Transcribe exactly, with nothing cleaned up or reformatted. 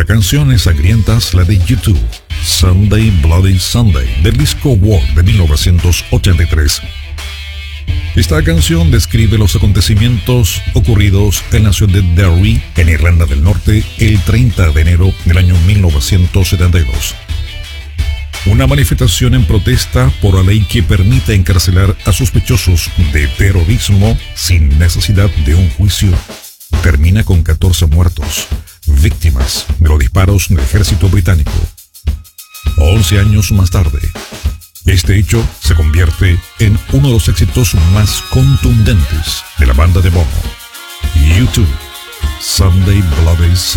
La canción es sangrienta, la de U dos, Sunday Bloody Sunday, del disco War de mil novecientos ochenta y tres. Esta canción describe los acontecimientos ocurridos en la ciudad de Derry, en Irlanda del Norte, el treinta de enero del año mil novecientos setenta y dos. Una manifestación en protesta por la ley que permite encarcelar a sospechosos de terrorismo sin necesidad de un juicio termina con catorce muertos, víctimas de los disparos del ejército británico. once años más tarde, este hecho se convierte en uno de los éxitos más contundentes de la banda de Bono, U dos, Sunday Bloody Sunday.